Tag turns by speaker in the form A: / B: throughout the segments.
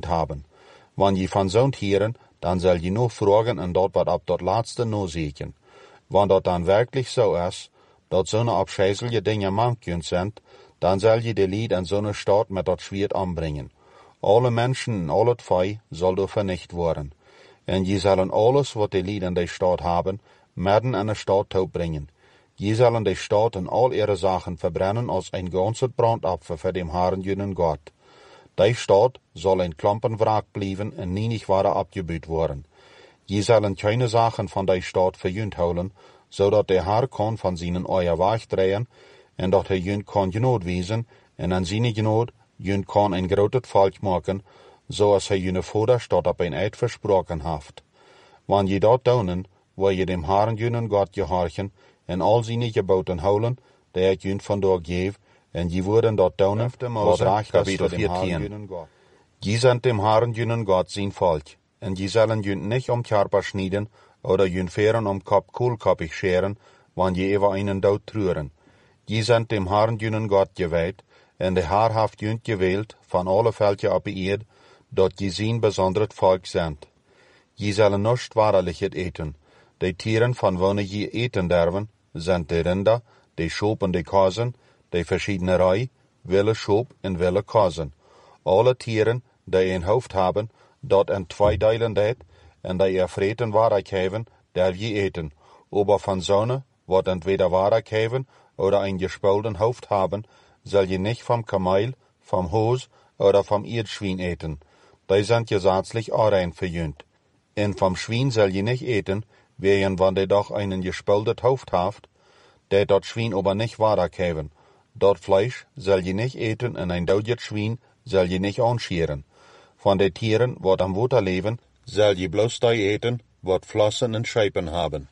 A: haben. Wann je van zo'n Tieren, dann soll je nur fragen und dort wat ab dort laatste no sehen. Wann dort dann wirklich so ist, dat zo'n abscheißelige Dinge manchen sind, dann soll je de Lied an zo'n Staat mit dat Schwert anbringen. Alle Menschen en al het Vieh soll do vernicht worden. En je zullen alles wat de Lied in de Staat haben, midden in de Staat brengen. Je zullen de Staat en al ihre Sachen verbrennen als ein ganzes Brandopfer für dem Herrn jenen Gott. Die Staat soll ein Klampenwraak blijven en nie nicht ware abgebüht worden. Je zullen keine Sachen von der Staat verjünt holen, zodat der Herr kann von seinen Eier wegdrehen, en dat jünt kann genot wezen, en an seine Genot jünt kann ein groot Volk maken, zoals jene Vaderstaat op een Eid versproken heeft. Wann je dat doen, wil je dem Herrn jenen Gott gehorchen, en al seine Geboten houden, die het jünt vandaag geef, en je worden dat doen, wat recht is voor dem Herrn jenen Gott. Je sind dem Herrn jenen Gott zijn Volk, en je zullen jünt nicht Körper schneiden, oder jünt Feren Kopf kohlkoppig scheren, wann je über einen Dood trüren. Je sind dem Herrn jenen Gott geweiht, en de Herr heeft jünt gewählt, van alle Völker op de Erde, dat je zijn besonderet Volk sind. Je zullen nicht waarlijk het eten. De Tieren van wanneer je eten derven, sind de Rinder, de Schop en de Kazen, de verschiedene Rei, wille Schop en wille Kazen. Alle Tieren, die een hoofd hebben, dat in 2 delen deed, en die er vreten waarlijk hebben, der je eten. Aber van zonne, wat entweder waarlijk hebben, oder ein gespulden Hoofd haben, soll je nicht vom Kamel, vom Hos oder vom Erdschwein eten. Die sind gesetzlich rein verjünt. En vom Schwein soll je nicht eten, wegen wann de doch einen gespuldet Hoofd haft, der dort Schwein aber nicht waarlijk hebben. Dort Fleisch soll je nicht eten en ein doodjes Schwein soll je nicht anscheren. Von de Tieren, wat am Water leben, soll je bloß die eten, wat Flossen en Scheipen haben.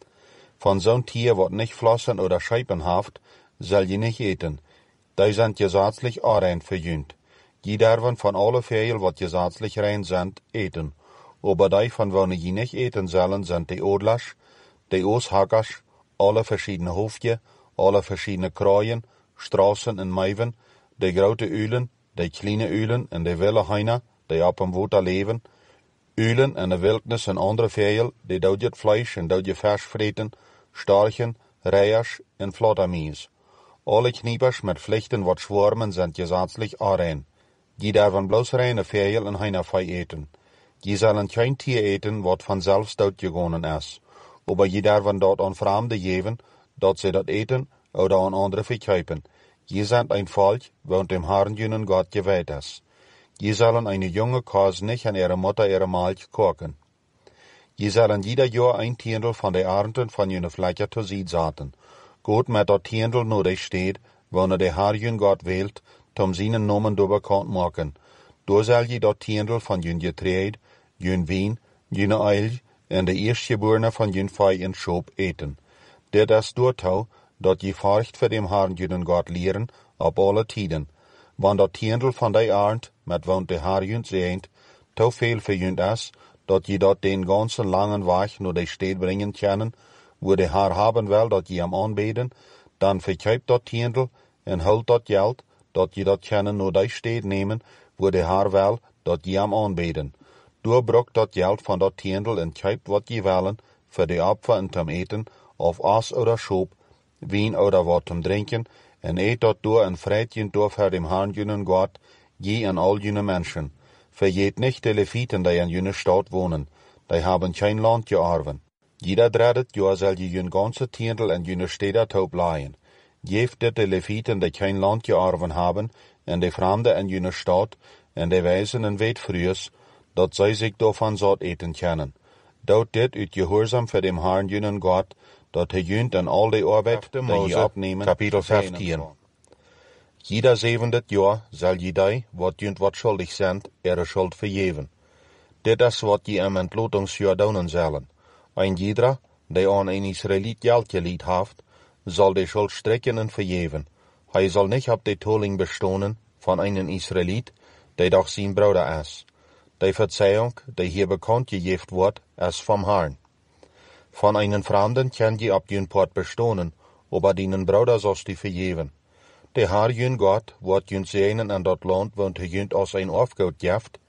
A: Von zo'n Tier, wat nicht Flossen oder Scheipen haft, soll je nicht eten. Die sind gesetzlich rein verjünt. Je derven von alle Vögel, wat gesetzlich rein sind, eten. Aber die von wanneer je nicht eten sollen, sind die Odlers, die Ooshackers, alle verschiedene Hoofdje, alle verschiedene Kraaien, Straßen en Meeuwen, die grote Ulen, die kleine Ulen en de wilde Heine, die op dem Water leven, Ulen en de Wildnis en andere Vögel, die doodje Fleisch en doodje Vers vreten, Storchen, Reiers en Flottermies. Alle Kniepers met Vlechten wat schwarmen sind gesetzlich rein. Die derven bloß reine Vögel en Heinervieh eten. Die sollen kein Tier eten, wat vanzelf doodgegangen is. Aber je derven dort an Fremde geven, dat sie dat eten oder an andere verkaufen. Je sind ein Volk, woont dem Herrn jenen Gott geweiht is. Je sollen eine junge Kase nicht an ihre Mutter ihre Milch kochen. Je sollen jeder Jahr ein Tiendel von der Ernten von jene Fläche zu Sied saten. Gott met dat Tiendel nodig steht, wanneer der Herr jenen Gott wählt, tom seinen Namen do bekannt machen. Do soll je dat Tiendel von jene Getreid, jene Wien, jene Eil en de Erstgeborene von jene Vieh en Schop eten. Dit is doortouw, dat je furcht voor dem Herrn jenen Gott leren, op alle tijden. Want dat Tiendel van die Arend, met woont de Herr jent zeent, te veel verjunt is, dat je dat den ganzen langen Weg naar de stad brengen kunnen, wo de Herr haben wil dat je hem aanbeden, dan verkaupt dat Tiendel en hult dat geld, dat je dat kunnen naar de stad nemen, wo de Herr wil dat je hem aanbeden. Doorbrukt dat geld van dat Tiendel en koopt wat je willen, voor de Opfer en zum Eten, of Aas oder Schop, Wien oder wat zum Drinken, en eet dat door en vreit je door voor dem Herrn jenen Gott, je en al jene Menschen. Verjeet nicht de Leviten, die in jene Stadt wohnen, die haben kein Land geerven. Jeder dreidet Jahr soll je jene ganze Tiendel in jene Städte taub leihen. Geeft dit de Leviten, die kein Land geerven haben, en de Fremde in jene Stadt, en de Wijzen en weet frühs, dat zij zich daarvan zat eten kunnen. Dout dit uit gehoorzaam voor dem Herrn jenen Gott, dat hij junt en al de arbeid, die je opnemen, kapitel 15. Jeder 7. Jahr soll je die, wat junt wat schuldig sind, ihre Schuld vergeven. Dit is wat je im Entlotungsjahr doen zullen. Ein jeder, die aan een Israëliet geld geliet heeft, zal de Schuld strekken en vergeven. Hij zal niet op de tolling bestonen van een Israëliet, die doch zijn broeder is. De Verzeihung, die hier bekannt gegeven wordt, is vom Herrn. Von einen Fremden kann je op jun Port bestonen, aber deinen Bruder sollst du vergeven. Der Herr jün Gott, wat jün seinen an dat Land, woont hij jünt als ein Aufgoed geft,